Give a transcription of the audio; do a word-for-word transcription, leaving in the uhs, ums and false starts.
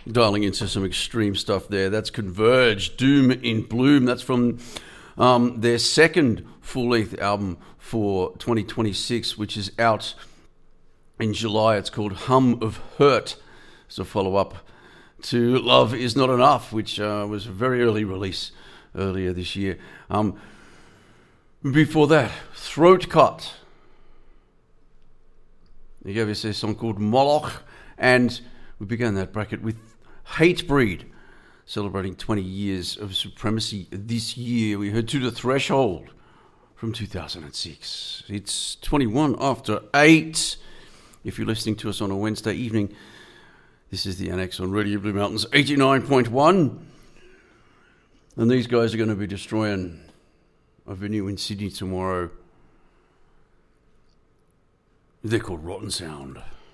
dialing into some extreme stuff there. That's Converge, Doom in Bloom. That's from um, their second full-length album for twenty twenty-six, which is out in July. It's called Hum of Hurt. It's a follow-up to Love Is Not Enough, which uh, was a very early release earlier this year. Um, before that, Throat Cut. They gave us a song called Moloch, and we began that bracket with Hatebreed, celebrating twenty years of supremacy this year. We heard To The Threshold from two thousand six. It's twenty-one after eight. If you're listening to us on a Wednesday evening, this is the Annex on Radio Blue Mountains eighty-nine point one. And these guys are going to be destroying a venue in Sydney tomorrow. They're called Rotten Sound.